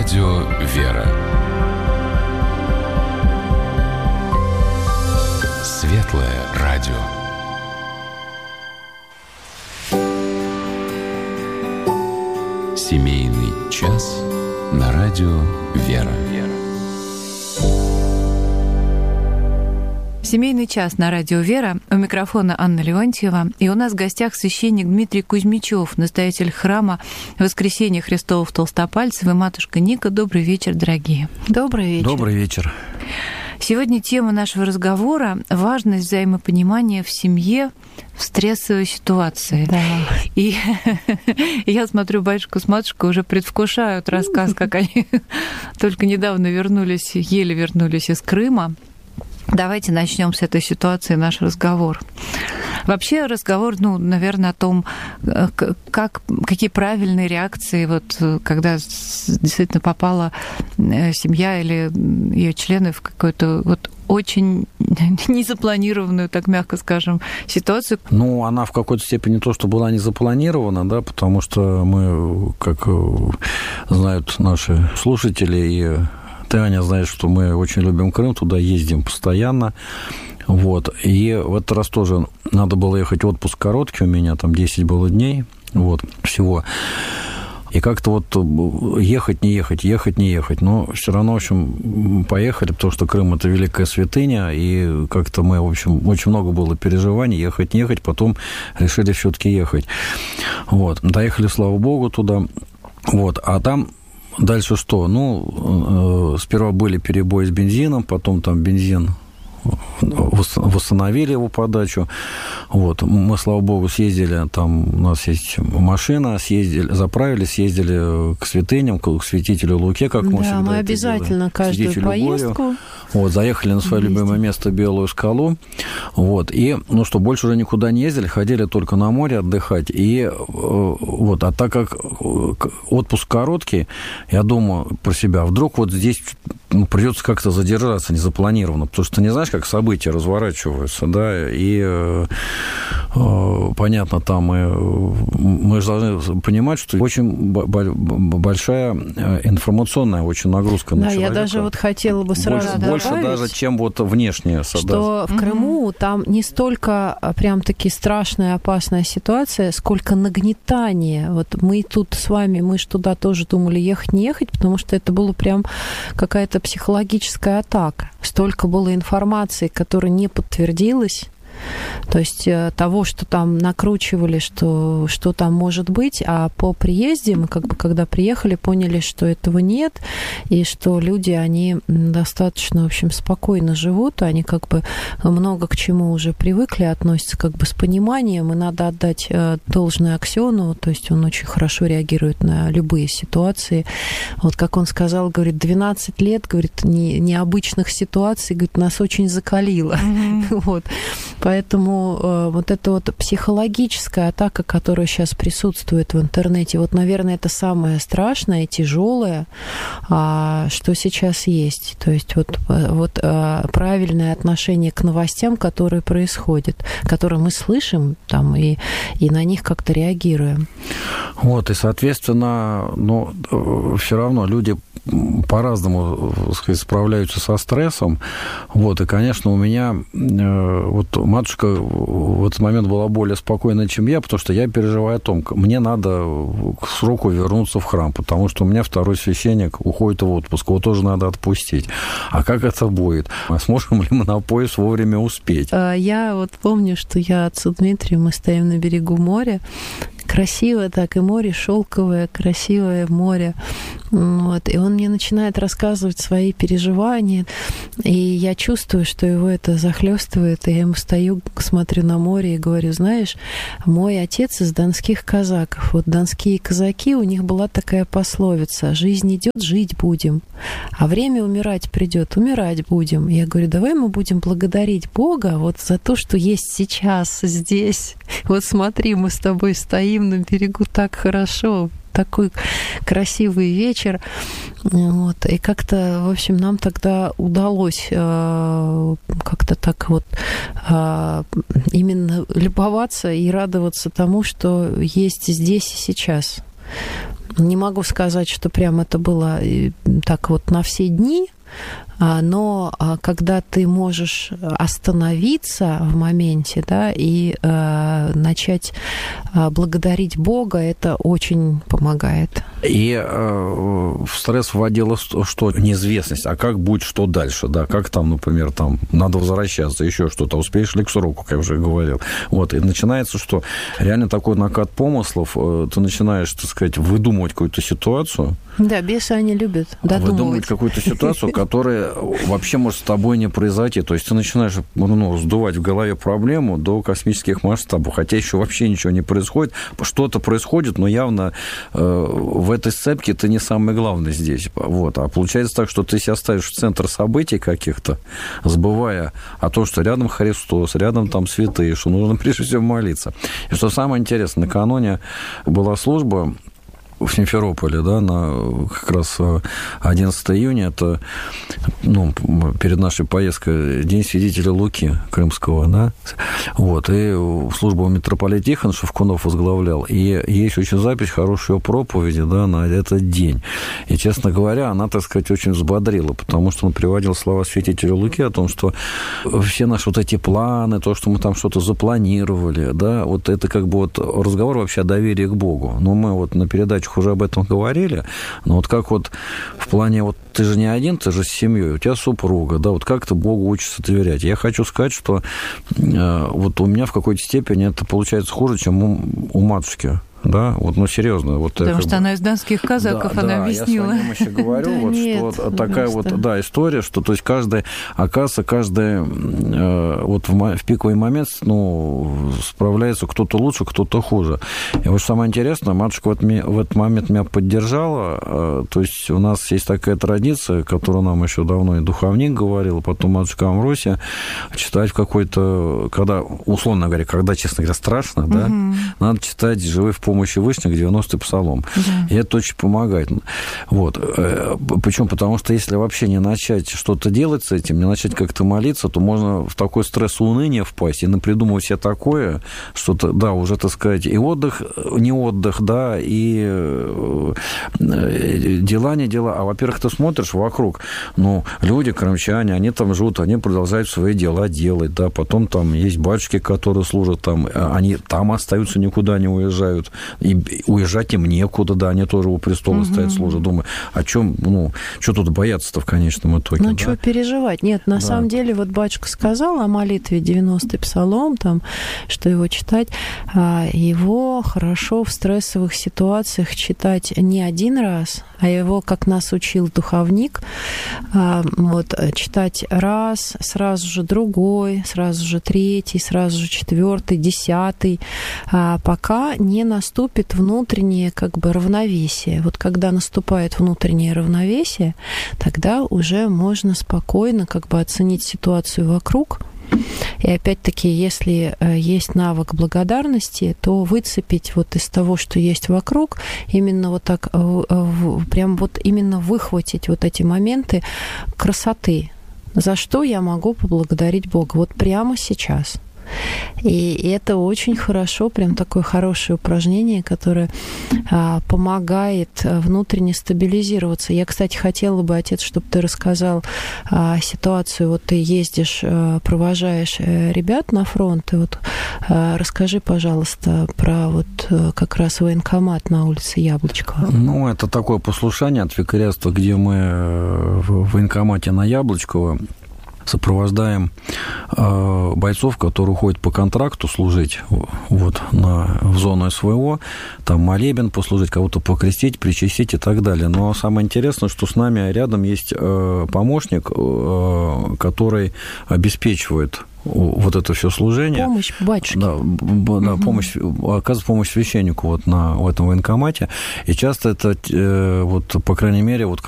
Радио «Вера». Светлое радио. Семейный час на радио «Вера». Семейный час на радио «Вера». У микрофона Анна Леонтьева. И у нас в гостях священник Дмитрий Кузьмичев, настоятель храма Воскресения Христова в Толстопальцево, и матушка Ника. Добрый вечер, дорогие. Добрый вечер. Добрый вечер. Сегодня тема нашего разговора — важность взаимопонимания в семье в стрессовой ситуации. Да. И я смотрю, батюшка с матушкой уже предвкушают рассказ, как они только недавно еле вернулись из Крыма. Давайте начнем с этой ситуации наш разговор. Вообще разговор, наверное, о том, какие правильные реакции, когда действительно попала семья или ее члены в какую-то очень незапланированную, так мягко скажем, ситуацию. Она в какой-то степени то, что была не запланирована, да, потому что мы, как знают наши слушатели, и Таня знает, что мы очень любим Крым, туда ездим постоянно. И в этот раз тоже надо было ехать, отпуск короткий у меня, там 10 было дней, всего. И как-то ехать, не ехать, но все равно, в общем, поехали, потому что Крым – это великая святыня, и как-то мы, в общем, очень много было переживаний, ехать, не ехать, потом решили все-таки ехать. Доехали, слава богу, туда, а там дальше что? Сперва были перебои с бензином, потом там бензин восстановили его подачу. Мы, слава богу, съездили, там у нас есть машина, заправились, съездили к святыням, к святителю Луке, как мы всегда мы обязательно каждую поездку. Заехали на свое любимое место, Белую скалу. И, что больше уже никуда не ездили, ходили только на море отдыхать. А так как отпуск короткий, я думаю про себя, вдруг здесь придется как-то задержаться незапланированно, потому что ты не знаешь, как события разворачиваются, да, и понятно, там мы же должны понимать, что очень большая информационная очень нагрузка на человека. Да, я даже хотела бы сразу добавить, больше даже, чем внешняя. Что в Крыму там не столько прям-таки страшная, опасная ситуация, сколько нагнетание. Мы тут с вами, мы ж туда тоже думали ехать, не ехать, потому что это было прям какая-то психологическая атака. Столько было информации, которая не подтвердилась. То есть того, что там накручивали, что там может быть, а по приезде мы когда приехали, поняли, что этого нет, и что люди, они достаточно, в общем, спокойно живут, они много к чему уже привыкли, относятся с пониманием, и надо отдать должное Аксёну, то есть он очень хорошо реагирует на любые ситуации. Как он сказал, говорит, 12 лет, говорит, необычных ситуаций, говорит, нас очень закалило. Поэтому эта психологическая атака, которая сейчас присутствует в интернете, наверное, это самое страшное и тяжелое, что сейчас есть. То есть правильное отношение к новостям, которые происходят, которые мы слышим там, и на них как-то реагируем. И, соответственно, все равно люди по-разному, справляются со стрессом. И, конечно, у меня матушка в этот момент была более спокойна, чем я, потому что я переживаю о том, мне надо к сроку вернуться в храм, потому что у меня второй священник уходит в отпуск, его тоже надо отпустить. А как это будет? Сможем ли мы на поезд вовремя успеть? Я помню, что я отцу Дмитрию, мы стоим на берегу моря, красивое так, и море шелковое, красивое море. И он мне начинает рассказывать свои переживания, и я чувствую, что его это захлестывает, и я ему стою, смотрю на море и говорю, знаешь, мой отец из донских казаков. Донские казаки, у них была такая пословица: жизнь идет, жить будем, а время умирать придет, умирать будем. Я говорю, давай мы будем благодарить Бога за то, что есть сейчас здесь. Смотри, мы с тобой стоим на берегу, так хорошо, такой красивый вечер. И как-то, в общем, нам тогда удалось как-то так именно любоваться и радоваться тому, что есть здесь и сейчас. Не могу сказать, что прям это было так вот на все дни, но когда ты можешь остановиться в моменте, да, и начать благодарить Бога, это очень помогает. И в стресс вводило что? Неизвестность. А как будет, что дальше? Да, как там, например, там надо возвращаться, еще что-то. Успеешь ли к сроку, как я уже говорил. Вот. И начинается, что реально такой накат помыслов. Ты начинаешь, так сказать, выдумывать какую-то ситуацию. Да, бесы они любят додумывать. Выдумывать какую-то ситуацию, которая вообще может с тобой не произойти. То есть ты начинаешь сдувать в голове проблему до космических масштабов, хотя еще вообще ничего не происходит. Что-то происходит, но явно в этой сцепке ты не самый главный здесь. Вот. А получается так, что ты себя ставишь в центр событий каких-то, забывая о том, что рядом Христос, рядом там святые, что нужно прежде всего молиться. И что самое интересное, накануне была служба в Симферополе, да, на как раз 11 июня, это, перед нашей поездкой, День святителя Луки Крымского, да, вот, и службу митрополит Тихон Шевкунов возглавлял, и есть очень запись хорошей проповеди, да, на этот день, и, честно говоря, она, так сказать, очень взбодрила, потому что он приводил слова святителя Луки о том, что все наши вот эти планы, то, что мы там что-то запланировали, да, вот это как бы вот разговор вообще о доверии к Богу, но мы вот на передаче уже об этом говорили, но вот как вот в плане, вот ты же не один, ты же с семьей, у тебя супруга, да, вот как ты Богу учишься доверять. Я хочу сказать, что вот у меня в какой-то степени это получается хуже, чем у матушки. Да, вот, серьезно. Вот, потому что она из донских казаков, да, она объяснила. Я с вами еще говорю, вот, нет, что такая вот, да, история, что, то есть, каждый вот в пиковый момент, справляется кто-то лучше, кто-то хуже. И вот самое интересное, матушка в этот момент меня поддержала, то есть, у нас есть такая традиция, которую нам еще давно и духовник говорил, потом матушка Амвросия, читать в какой-то, когда, условно говоря, когда, честно говоря, страшно, да, надо читать «Живы в помощи Вышних», 90-й псалом. Да. И это очень помогает. Вот. Почему? Потому что если вообще не начать что-то делать с этим, не начать как-то молиться, то можно в такой стресс уныния впасть и напридумывать себе такое, что-то, да, уже, так сказать, и отдых, не отдых, да, и дела, не дела. А, во-первых, ты смотришь вокруг, люди, крымчане, они там живут, они продолжают свои дела делать, да, потом там есть батюшки, которые служат там, они там остаются, никуда не уезжают. И уезжать им некуда, да, они тоже у престола стоят, служат. Думаю, о чем, что тут бояться-то в конечном итоге? Чего переживать? Нет, на самом деле, вот батюшка сказал о молитве 90-й псалом, там, что его читать, его хорошо в стрессовых ситуациях читать не один раз, а его, как нас учил духовник, вот, читать раз, сразу же другой, сразу же третий, сразу же четвертый, 10-й, пока не наступит внутреннее равновесие. Вот когда наступает внутреннее равновесие, тогда уже можно спокойно оценить ситуацию вокруг. И опять-таки, если есть навык благодарности, то выцепить вот из того, что есть вокруг, именно вот так, прям вот именно выхватить вот эти моменты красоты. За что я могу поблагодарить Бога? Вот прямо сейчас. И это очень хорошо, прям такое хорошее упражнение, которое помогает внутренне стабилизироваться. Я, кстати, хотела бы, отец, чтобы ты рассказал ситуацию. Вот ты ездишь, провожаешь ребят на фронт, и вот расскажи, пожалуйста, про вот как раз военкомат на улице Яблочкова. Это такое послушание от викариатства, где мы в военкомате на Яблочково сопровождаем бойцов, которые уходят по контракту служить вот, в зону СВО, там молебен послужить, кого-то покрестить, причастить и так далее. Но самое интересное, что с нами рядом есть помощник, который обеспечивает вот это все служение. Помощь батюшке. Да, оказывает помощь священнику в этом военкомате. И часто это, по крайней мере,